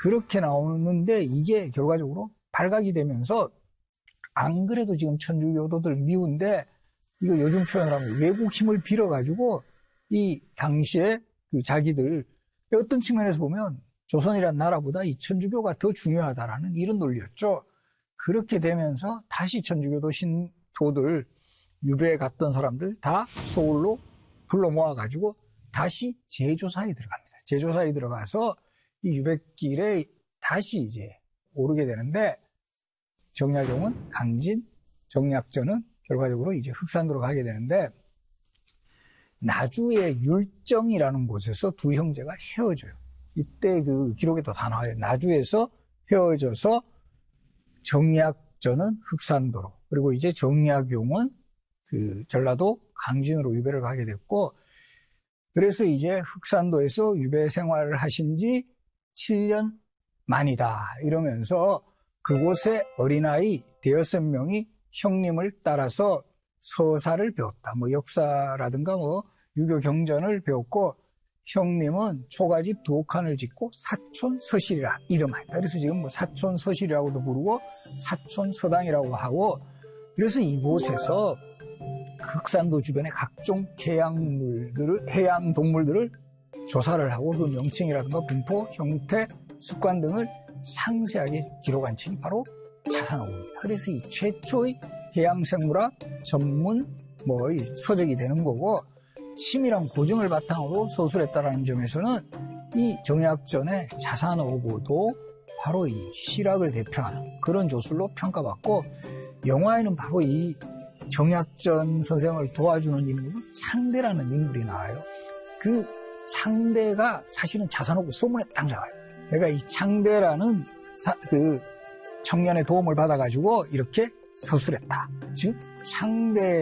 그렇게 나오는데 이게 결과적으로 발각이 되면서 안 그래도 지금 천주교도들 미운데 이거 요즘 표현을 하면 외국 힘을 빌어가지고 이 당시에 그 자기들 어떤 측면에서 보면 조선이라는 나라보다 이 천주교가 더 중요하다라는 이런 논리였죠. 그렇게 되면서 다시 천주교도 신도들 유배에 갔던 사람들 다 서울로 불러 모아가지고 다시 재조사에 들어갑니다. 재조사에 들어가서 이 유배길에 다시 이제 오르게 되는데 정약용은 강진, 정약전은 결과적으로 이제 흑산도로 가게 되는데 나주의 율정이라는 곳에서 두 형제가 헤어져요. 이때 그 기록에도 다 나와요. 나주에서 헤어져서 정약전은 흑산도로 그리고 이제 정약용은 그 전라도 강진으로 유배를 가게 됐고 그래서 이제 흑산도에서 유배 생활을 하신 지 7년 만이다 이러면서 그곳에 어린아이 5명이 형님을 따라서 서사를 배웠다. 뭐 역사라든가 뭐 유교 경전을 배웠고 형님은 초가집 2칸을 짓고 사촌서실이라 이름한다. 그래서 지금 뭐 사촌서실이라고도 부르고 사촌서당이라고 하고 그래서 이곳에서 흑산도 주변의 각종 해양 동물들을 조사를 하고 그 명칭이라든가 분포, 형태, 습관 등을 상세하게 기록한 책이 바로 자산어고입니다. 그래서 이 최초의 해양생물학 전문 이 서적이 되는 거고 치밀한 고증을 바탕으로 소술했다라는 점에서는 이 정약전의 자산어고도 바로 이 실학을 대표하는 그런 조술로 평가받고 영화에는 바로 이 정약전 선생을 도와주는 인물은 창대라는 인물이 나와요. 그 창대가 사실은 자산어고 소문에 딱 나와요. 내가 이 창대라는 그 청년의 도움을 받아가지고 이렇게 서술했다. 즉 창대